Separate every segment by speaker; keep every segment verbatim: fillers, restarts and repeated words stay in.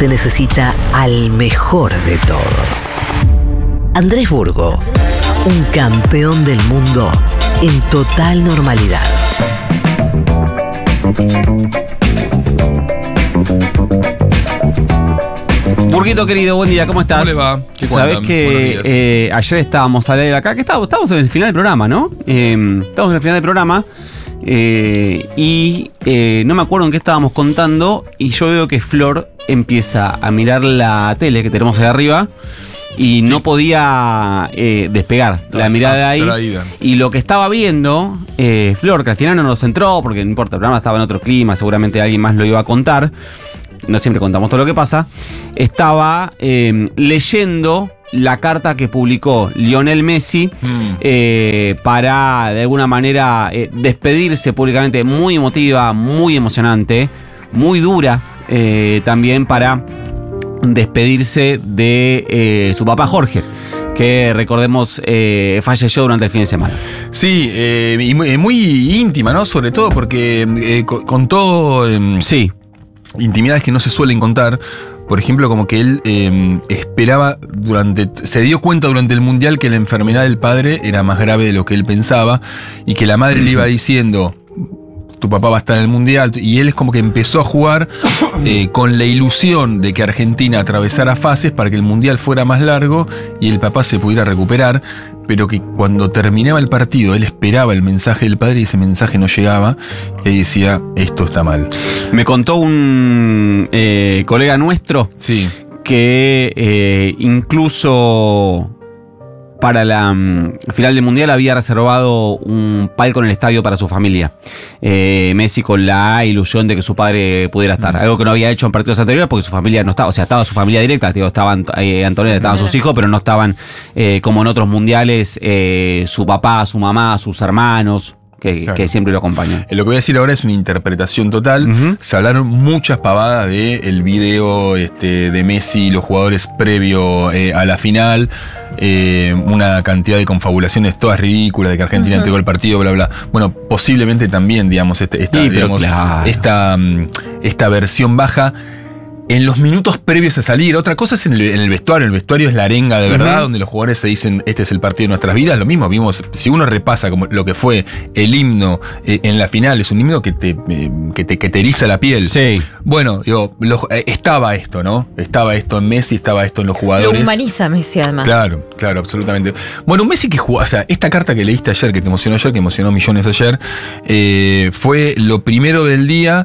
Speaker 1: se necesita al mejor de todos. Andrés Burgo, un campeón del mundo en total normalidad.
Speaker 2: Burguito querido, buen día, ¿cómo estás?
Speaker 3: ¿Cómo le va? ¿Qué
Speaker 2: Sabés
Speaker 3: cuentan?
Speaker 2: que eh, ayer estábamos al aire acá, que estábamos, estábamos en el final del programa, ¿no? Eh, estábamos en el final del programa eh, y eh, no me acuerdo en qué estábamos contando y yo veo que Flor empieza a mirar la tele que tenemos ahí arriba y sí. no podía eh, despegar no, la mirada de ahí.
Speaker 3: Traída.
Speaker 2: Y lo que estaba viendo, eh, Flor, que al final no nos entró, porque no importa, el programa estaba en otro clima, seguramente alguien más lo iba a contar. No siempre contamos todo lo que pasa, estaba eh, leyendo la carta que publicó Lionel Messi mm. eh, para, de alguna manera, eh, despedirse públicamente, muy emotiva, muy emocionante, muy dura eh, también para despedirse de eh, su papá Jorge, que recordemos eh, falleció durante el fin de semana.
Speaker 3: Sí, eh, y muy, muy íntima, ¿no? Sobre todo porque eh, contó... Eh,
Speaker 2: sí.
Speaker 3: intimidades que no se suelen contar. Por ejemplo, como que él eh, esperaba durante... Se dio cuenta durante el Mundial que la enfermedad del padre era más grave de lo que él pensaba y que la madre le iba diciendo... tu papá va a estar en el Mundial, y él es como que empezó a jugar eh, con la ilusión de que Argentina atravesara fases para que el Mundial fuera más largo y el papá se pudiera recuperar, pero que cuando terminaba el partido él esperaba el mensaje del padre y ese mensaje no llegaba, y decía, esto está mal.
Speaker 2: Me contó un eh, colega nuestro
Speaker 3: sí.
Speaker 2: que eh, incluso... para la um, final del Mundial había reservado un palco en el estadio para su familia. Eh, Messi con la ilusión de que su padre pudiera estar. Algo que no había hecho en partidos anteriores porque su familia no estaba, o sea, estaba su familia directa, digo, estaban eh, Antonella, estaban sus hijos, pero no estaban eh, como en otros mundiales, eh, su papá, su mamá, sus hermanos. Que, claro. que siempre lo acompaña.
Speaker 3: Lo que voy a decir ahora es una interpretación total. Uh-huh. Se hablaron muchas pavadas del video este, de Messi y los jugadores previo eh, a la final. Eh, una cantidad de confabulaciones todas ridículas de que Argentina uh-huh. entregó el partido, bla, bla. Bueno, posiblemente también, digamos, este, esta, sí, digamos claro. esta, esta versión baja. En los minutos previos a salir, otra cosa es en el, en el vestuario. El vestuario es la arenga de verdad, uh-huh. donde los jugadores se dicen, este es el partido de nuestras vidas. Lo mismo vimos, si uno repasa como lo que fue el himno eh, en la final, es un himno que te, eh, que te, que te eriza la piel.
Speaker 2: Sí.
Speaker 3: Bueno, digo, lo, eh, estaba esto, ¿no? Estaba esto en Messi, estaba esto en los jugadores.
Speaker 4: Lo humaniza Messi, además.
Speaker 3: Claro, claro, absolutamente. Bueno, un Messi que jugó, o sea, esta carta que leíste ayer, que te emocionó ayer, que emocionó millones ayer, eh, fue lo primero del día.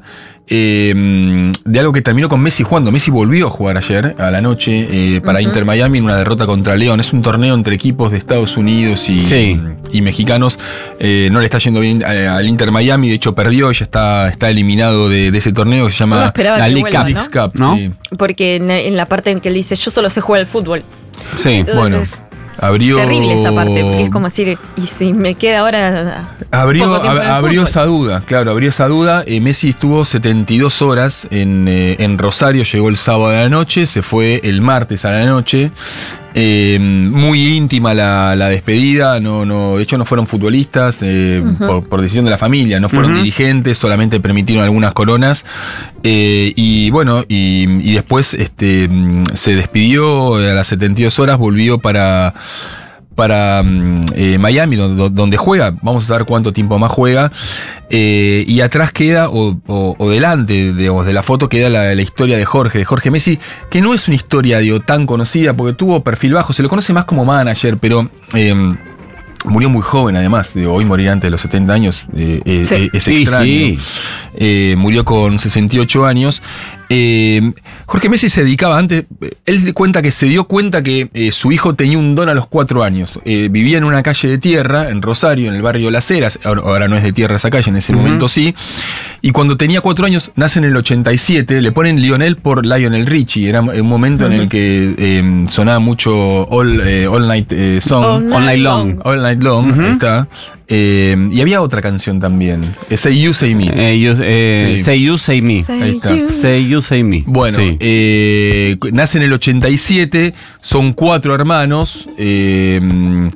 Speaker 3: Eh, de algo que terminó con Messi jugando. Messi volvió a jugar ayer a la noche eh, para uh-huh. Inter Miami en una derrota contra León. Es un torneo entre equipos de Estados Unidos y,
Speaker 2: sí.
Speaker 3: y mexicanos. Eh, no le está yendo bien eh, al Inter Miami, de hecho perdió, ya está, está eliminado de, de ese torneo que se llama
Speaker 4: la
Speaker 3: League Cup, ¿no? Cup,
Speaker 2: ¿no?
Speaker 3: Sí.
Speaker 4: Porque en, en la parte en que él dice, yo solo sé jugar al fútbol.
Speaker 2: Sí,
Speaker 4: entonces,
Speaker 3: bueno. Abrió,
Speaker 4: terrible esa parte, porque es como decir, y si me queda ahora.
Speaker 3: Abrió, ab, abrió esa duda, claro, abrió esa duda. Eh, Messi estuvo setenta y dos horas en, eh, en Rosario, llegó el sábado a la noche, se fue el martes a la noche. Eh, muy íntima la, la despedida, no, no, de hecho no fueron futbolistas, eh, uh-huh. por, por decisión de la familia, no fueron uh-huh. dirigentes, solamente permitieron algunas coronas. Eh, y bueno, y, y después este, se despidió a las setenta y dos horas, volvió para... para eh, Miami, donde, donde juega, vamos a saber cuánto tiempo más juega, eh, y atrás queda, o, o, o delante digamos, de la foto queda la, la historia de Jorge, de Jorge Messi, que no es una historia digo, tan conocida, porque tuvo perfil bajo, se lo conoce más como manager, pero... Eh, murió muy joven, además, digo, hoy morir antes de los setenta años eh, eh, sí. es extraño. Sí, sí. Eh, murió con sesenta y ocho años. Eh, Jorge Messi se dedicaba antes, él cuenta que se dio cuenta que eh, su hijo tenía un don a los cuatro años. Eh, vivía en una calle de tierra, en Rosario, en el barrio Las Heras, ahora, ahora no es de tierra esa calle, en ese uh-huh. momento sí. Y cuando tenía cuatro años, nace en el ochenta y siete, le ponen Lionel por Lionel Richie. Era un momento uh-huh. en el que eh, sonaba mucho All, eh, all Night eh, Song.
Speaker 4: All Night, all night Long.
Speaker 3: long. All Night Long, uh-huh. ahí está. Eh, y había otra canción también, eh, Say You, Say Me.
Speaker 2: Eh, you, eh, sí. Say You, Say Me.
Speaker 4: Say
Speaker 3: ahí está.
Speaker 4: You.
Speaker 2: Say You, Say Me.
Speaker 3: Bueno, sí. eh, nace en el ochenta y siete, son cuatro hermanos. Eh,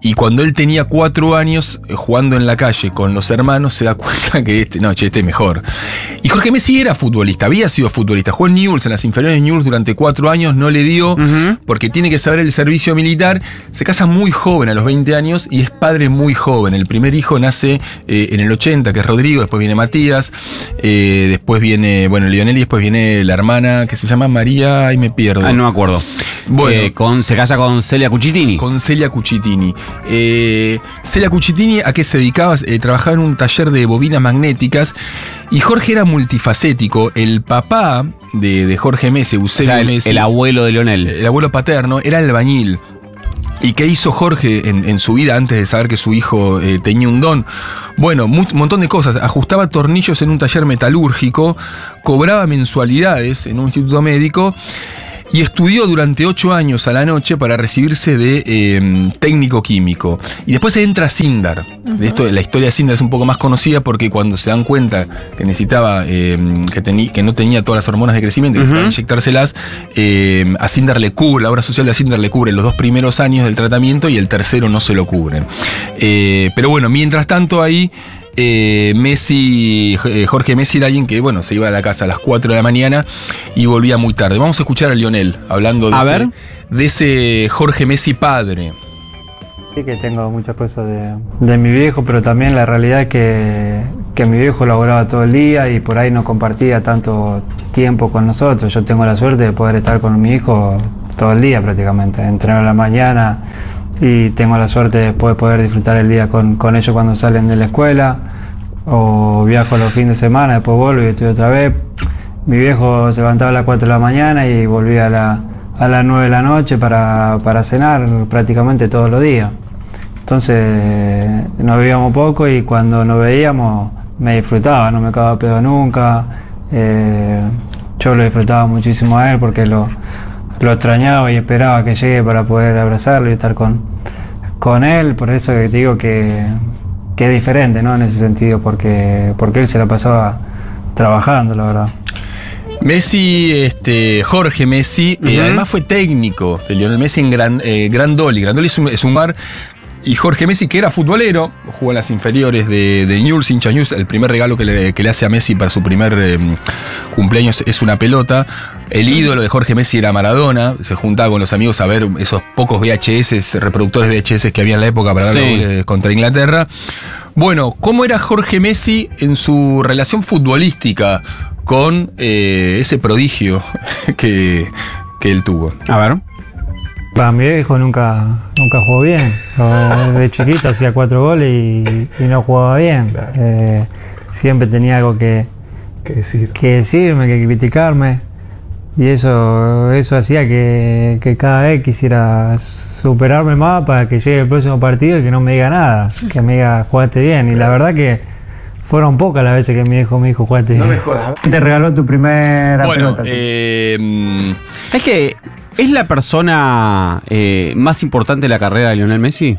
Speaker 3: Y cuando él tenía cuatro años, eh, jugando en la calle con los hermanos, se da cuenta que este, no, che, este es mejor. Y Jorge Messi era futbolista, había sido futbolista. Jugó en Newell's, en las inferiores de Newell's durante cuatro años, no le dio, uh-huh. porque tiene que saber el servicio militar. Se casa muy joven, a los veinte años, y es padre muy joven. El primer hijo nace eh, en el ochenta, que es Rodrigo, después viene Matías, eh, después viene, bueno, Lionel, y después viene la hermana que se llama María, ahí me pierdo.
Speaker 2: Ah, no me acuerdo.
Speaker 3: Bueno,
Speaker 2: eh, con, se casa con Celia Cucitini.
Speaker 3: Con Celia Cucitini. Eh, Celia Cucitini, ¿a qué se dedicaba? Eh, trabajaba en un taller de bobinas magnéticas, y Jorge era multifacético. El papá de, de Jorge Messi, Eusebio
Speaker 2: o sea, el,
Speaker 3: Messi,
Speaker 2: el abuelo de Lionel,
Speaker 3: el abuelo paterno, era albañil. ¿Y qué hizo Jorge en, en su vida antes de saber que su hijo eh, tenía un don? Bueno, un montón de cosas. Ajustaba tornillos en un taller metalúrgico, cobraba mensualidades en un instituto médico, y estudió durante ocho años a la noche para recibirse de eh, técnico químico. Y después entra a Sindar. Uh-huh. De esto, la historia de Sindar es un poco más conocida porque cuando se dan cuenta que necesitaba, eh, que, tení, que no tenía todas las hormonas de crecimiento, que uh-huh. necesitaba inyectárselas, eh, a Sindar le cubre, la obra social de Sindar le cubre los dos primeros años del tratamiento y el tercero no se lo cubre. Eh, pero bueno, mientras tanto ahí... Eh, Messi, eh, Jorge Messi era alguien que, bueno, se iba a la casa a las cuatro de la mañana y volvía muy tarde. Vamos a escuchar a Lionel hablando de,
Speaker 2: a
Speaker 3: ese,
Speaker 2: ver.
Speaker 3: de ese Jorge Messi padre.
Speaker 5: Sí, que tengo muchas cosas de, de mi viejo, pero también la realidad es que, que mi viejo laboraba todo el día y por ahí no compartía tanto tiempo con nosotros. Yo tengo la suerte de poder estar con mi hijo todo el día prácticamente, entreno a la mañana. Y tengo la suerte de después poder disfrutar el día con, con ellos cuando salen de la escuela, o viajo los fines de semana, después vuelvo y estoy otra vez. Mi viejo se levantaba a las cuatro de la mañana y volvía a, la, a las nueve de la noche para, para cenar prácticamente todos los días. Entonces nos veíamos poco y cuando nos veíamos me disfrutaba, no me cagaba pedo nunca. Eh, yo lo disfrutaba muchísimo a él porque lo... lo extrañaba y esperaba que llegue para poder abrazarlo y estar con, con él. Por eso que te digo que, que es diferente, ¿no? En ese sentido, porque, porque él se la pasaba trabajando, la verdad.
Speaker 3: Messi, este, Jorge Messi, uh-huh. eh, además fue técnico de Lionel Messi en Gran, eh, Grandoli. Grandoli es un, es un bar. Y Jorge Messi, que era futbolero, jugó en las inferiores de, de Newell's, hincha Newell's. El primer regalo que le, que le hace a Messi para su primer eh, cumpleaños es una pelota. El ídolo de Jorge Messi era Maradona. Se juntaba con los amigos a ver esos pocos V H S, reproductores V H S que había en la época para ver sí. los goles contra Inglaterra. Bueno, ¿cómo era Jorge Messi en su relación futbolística con eh, ese prodigio que, que él tuvo?
Speaker 2: A ver.
Speaker 5: Para mi viejo nunca, nunca jugó bien. Yo de chiquito hacía cuatro goles y, y no jugaba bien. Claro. Eh, siempre tenía algo que, que, decir. que decirme, que criticarme. Y eso, eso hacía que, que cada vez quisiera superarme más para que llegue el próximo partido y que no me diga nada. Que me diga, jugaste bien. Y la verdad que fueron pocas las veces que mi viejo me dijo, jugaste bien. No me jodas. Te regaló tu primera
Speaker 3: bueno,
Speaker 5: pelota.
Speaker 3: Eh,
Speaker 2: es que... ¿Es la persona eh, más importante de la carrera de Lionel Messi?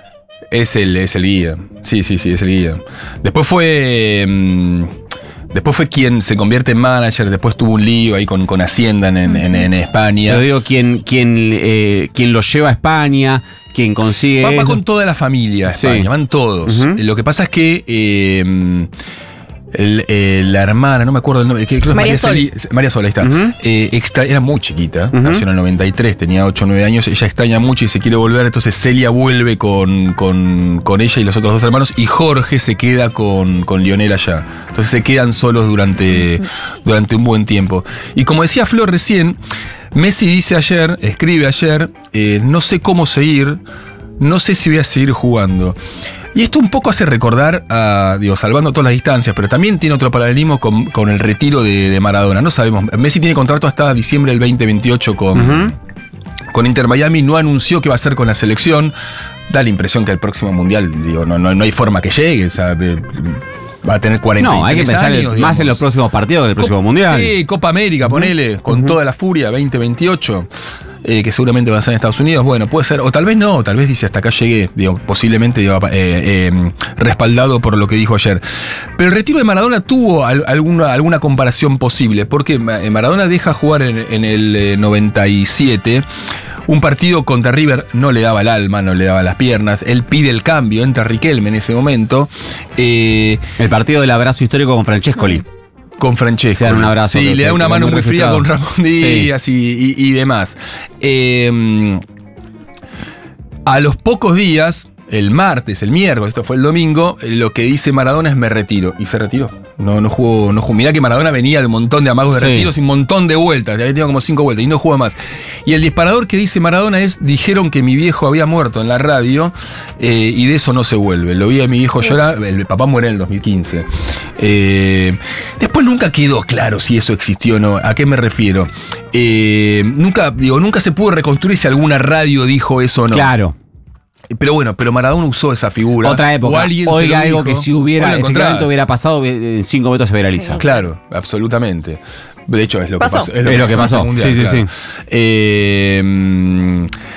Speaker 3: Es el, es el guía. Sí, sí, sí, es el guía. Después fue. Mmm, después fue quien se convierte en manager. Después tuvo un lío ahí con, con Hacienda en, en, en España.
Speaker 2: Yo digo, quien, quien, eh, quien lo lleva a España, quien consigue.
Speaker 3: Va, va con toda la familia a España, sí. Van todos. Uh-huh. Lo que pasa es que. Eh, El, eh, la hermana, no me acuerdo el nombre, creo que es María, María Sol. María Sol, ahí está. Uh-huh. Eh, extra, era muy chiquita, uh-huh. nació en el noventa y tres, tenía ocho o nueve años. Ella extraña mucho y se quiere volver. Entonces Celia vuelve con, con, con ella y los otros dos hermanos. Y Jorge se queda con, con Lionel allá. Entonces se quedan solos durante, uh-huh. durante un buen tiempo. Y como decía Flor recién, Messi dice ayer, escribe ayer, eh, no sé cómo seguir, no sé si voy a seguir jugando. Y esto un poco hace recordar a, digo, salvando todas las distancias, pero también tiene otro paralelismo con, con el retiro de, de Maradona. No sabemos, Messi tiene contrato hasta diciembre del veinte veintiocho con, uh-huh. con Inter Miami, no anunció qué va a hacer con la selección. Da la impresión que el próximo mundial, digo, no, no, no hay forma que llegue, o sea, va a tener cuarenta años.
Speaker 2: No, hay que pensar años, más en los próximos partidos del próximo
Speaker 3: Cop-
Speaker 2: mundial.
Speaker 3: Sí, Copa América, ponele, uh-huh. con uh-huh. toda la furia, veinte veintiocho. Eh, que seguramente va a ser en Estados Unidos, bueno, puede ser, o tal vez no, tal vez dice hasta acá llegué, digo, posiblemente digo, eh, eh, respaldado por lo que dijo ayer. Pero el retiro de Maradona tuvo al, alguna, alguna comparación posible, porque Maradona deja jugar en, en el eh, noventa y siete, Un partido contra River no le daba el alma, no le daba las piernas. Él pide el cambio, entra Riquelme en ese momento. Eh,
Speaker 2: El partido del abrazo histórico con Francescoli.
Speaker 3: Con Francesco.
Speaker 2: Se dan un abrazo.
Speaker 3: Sí,
Speaker 2: que-
Speaker 3: le da
Speaker 2: que-
Speaker 3: una
Speaker 2: que
Speaker 3: mano
Speaker 2: muy
Speaker 3: muy fría
Speaker 2: refrescado.
Speaker 3: con Ramón Díaz y, y- y demás. Eh, a los pocos días, el martes, el miércoles, esto fue el domingo, eh, lo que dice Maradona es me retiro. Y se retiró. No, no jugó, no jugó. Mirá que Maradona venía de un montón de amagos de
Speaker 2: Sí.
Speaker 3: retiros y un montón de vueltas. Ya había tenido como cinco vueltas y no jugó más. Y el disparador que dice Maradona es, dijeron que mi viejo había muerto en la radio eh, y de eso no se vuelve. Lo vi a mi viejo llorar, el papá muere en el dos mil quince. Eh, después nunca quedó claro si eso existió o no. ¿A qué me refiero? Eh, nunca, digo, nunca se pudo reconstruir si alguna radio dijo eso o no.
Speaker 2: Claro.
Speaker 3: Pero bueno, pero Maradona usó esa figura.
Speaker 2: Otra
Speaker 3: O
Speaker 2: época.
Speaker 3: alguien se
Speaker 2: Oiga,
Speaker 3: lo
Speaker 2: algo
Speaker 3: dijo.
Speaker 2: que si
Speaker 3: Hoy
Speaker 2: hubiera,
Speaker 3: lo
Speaker 2: efectivamente
Speaker 3: encontrás.
Speaker 2: hubiera pasado, eh, en cinco minutos se viraliza.
Speaker 4: Sí.
Speaker 3: Claro, absolutamente. De hecho, es lo
Speaker 4: Pasó.
Speaker 3: que pasó.
Speaker 2: Es lo que
Speaker 3: en
Speaker 2: pasó.
Speaker 3: el Mundial,
Speaker 2: Sí, sí,
Speaker 3: claro.
Speaker 2: sí.
Speaker 3: Eh,